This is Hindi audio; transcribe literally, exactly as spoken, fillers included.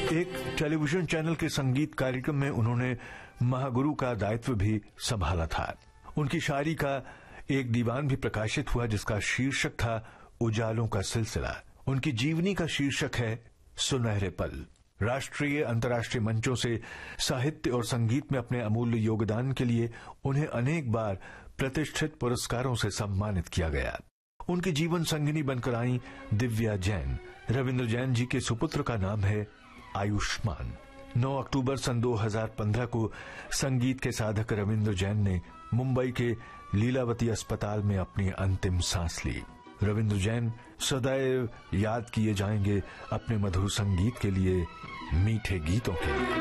एक टेलीविजन चैनल के संगीत कार्यक्रम में उन्होंने महागुरु का दायित्व भी संभाला था। उनकी शायरी का एक दीवान भी प्रकाशित हुआ जिसका शीर्षक था उजालों का सिलसिला। उनकी जीवनी का शीर्षक है सुनहरे पल। राष्ट्रीय अंतर्राष्ट्रीय मंचों से साहित्य और संगीत में अपने अमूल्य योगदान के लिए उन्हें अनेक बार प्रतिष्ठित पुरस्कारों से सम्मानित किया गया। उनकी जीवन संगिनी बनकर आई दिव्या जैन। रविंद्र जैन जी के सुपुत्र का नाम है आयुष्मान। नौ अक्टूबर सन दो हज़ार पंद्रह को संगीत के साधक रविंद्र जैन ने मुंबई के लीलावती अस्पताल में अपनी अंतिम सांस ली। रविंद्र जैन सदैव याद किए जाएंगे अपने मधुर संगीत के लिए, मीठे गीतों के लिए।